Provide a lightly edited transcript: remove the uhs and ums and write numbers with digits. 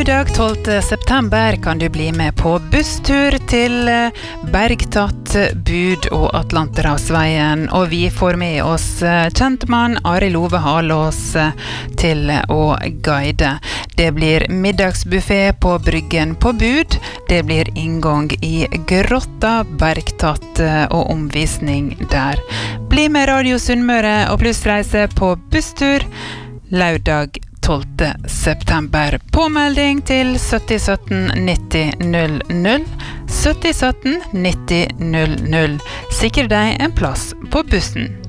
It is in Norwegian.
Lørdag 12. september kan du bli med på busstur til Bergtatt, Bud og Atlanterhavsveien, og vi får med oss kjentmann Arild Ove Halås til å guide. Det blir middagsbuffet på Bryggen på Bud, det blir inngang i Grotta, Bergtatt og omvisning der. Bli med Radio Sunnmøre og plussreise på busstur lørdag 12. september. Påmelding til 7017 90 00. 7017 90 00. Sikre deg en plass på bussen.